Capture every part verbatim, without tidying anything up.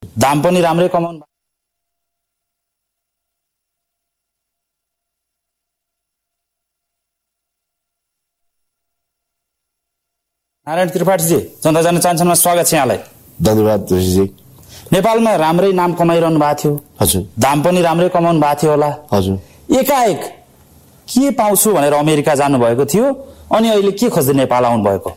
दाम पनि राम्रै कमाउनु। नारायण त्रिपाठीजी, जनता जान्न चाहन्छन्, स्वागत छ यहाँलाई। धन्यवाद जोशीजी। नेपालमा राम्रै नाम कमाइरहनु भएको थियो। हजुर। दाम पनि राम्रै कमाउनु भएको थियो होला। हजुर। एकाएक के पाउँछु भनेर अमेरिका जानुभएको थियो, अनि अहिले के खोज्दै नेपाल आउनु भएको?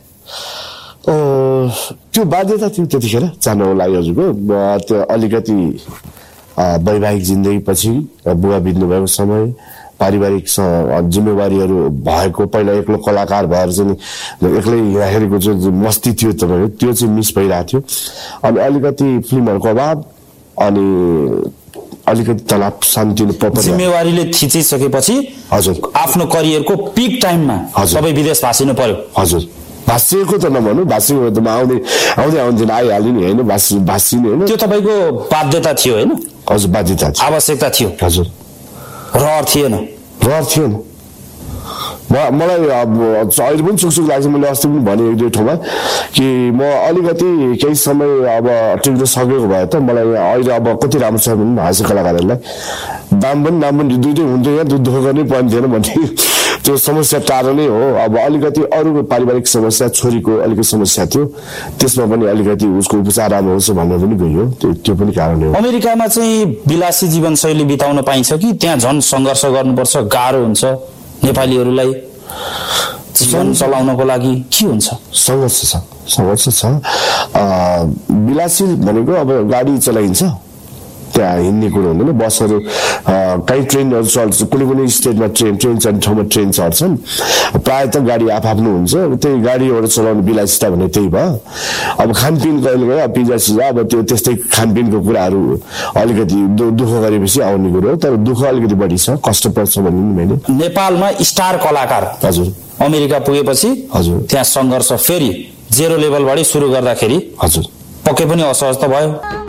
त्यो बाध्यता थियो त्यतिखेर जानको लागि हजुरको। त्यो अलिकति वैवाहिक जिन्दगी पछि बुवा बित्नु भएको समय, पारिवारिक जिम्मेवारीहरू भएको, पहिला एक्लो कलाकार भएर चाहिँ एक्लै हेरेको जो मस्ती थियो तपाईँको, त्यो चाहिँ मिस भइरहेको थियो। अनि अलिकति फिल्महरूको अभाव अनि अलिकति तनाव शान्ति जिम्मेवारीले थिचिसकेपछि हजुर आफ्नो करियरको पिक टाइममा सबै विदेश भासिनु पर्यो। हजुर। भाषिएको त नभनौँ, भाषिएको त आउँदै आउँदै आउँदैन आइहाल्यो नि होइन, भाषी भाषिने होइन। त्यो तपाईँको बाध्यता थियो होइन? हजुर, बाध्यता थियो, आवश्यकता थियो। हजुर। रहर थिएन? रहर थिएन। मलाई अब अहिले पनि सुखसुख लाग्छ। मैले अस्ति पनि भने एक दुई ठाउँमा कि म अलिकति केही समय अब टिक्न सकेको भए त मलाई अहिले अब कति राम्रो छ भने हाँस्य कलाकारहरूलाई दाम पनि नाम पनि दुइटै हुन्थ्यो, यहाँ दुःख गर्नै पर्ने थिएन भन्ने त्यो समस्या टाढो नै हो। अब अलिकति अरूको पारिवारिक समस्या, छोरीको अलिकति समस्या थियो, त्यसमा पनि अलिकति उसको उपचार राम्रो होस् भनेर पनि गयो। त्यो त्यो पनि कारण हो। अमेरिकामा चाहिँ विलासी जीवनशैली बिताउन पाइन्छ कि त्यहाँ झन् सङ्घर्ष गर्नुपर्छ, गाह्रो हुन्छ नेपालीहरूलाई जीवन चलाउनको लागि? के हुन्छ? सङ्घर्ष छ, सङ्घर्ष छ। विलासी भनेको अब गाडी चलाइन्छ, त्यहाँ हिँड्ने कुरो हुँदैन। बसहरू कहीँ ट्रेनहरू चल्छ, कुनै कुनै स्टेटमा ट्रेन ट्रेन चल्ने ठाउँमा ट्रेन चढ्छन्, प्रायः त गाडी आफआफ्नो हुन्छ। त्यही गाडीहरू चलाउने विलासिता भने त्यही भयो। अब खानपिन कहिले गयो पिज्जा सिजा, अब त्यो त्यस्तै खानपिनको कुराहरू अलिकति दुःख गरेपछि आउने कुरो हो। तर दुःख अलिकति बढी छ, कष्ट पर्छ भन्ने मैले। नेपालमा स्टार कलाकार हजुर अमेरिका पुगेपछि हजुर त्यहाँ सङ्घर्ष फेरि जेरो लेभलबाट सुरु गर्दाखेरि हजुर पक्कै पनि असहज त भयो।